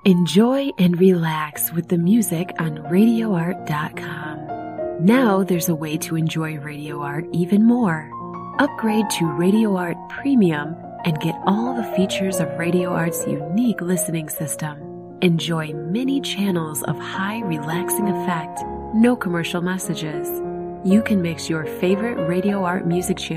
Enjoy and relax with the music on RadioArt.com. Now there's a way to enjoy Radio Art even more. Upgrade to Radio Art Premium and get all the features of Radio Art's unique listening system. Enjoy many channels of high relaxing effect, no commercial messages. You can mix your favorite Radio Art music channel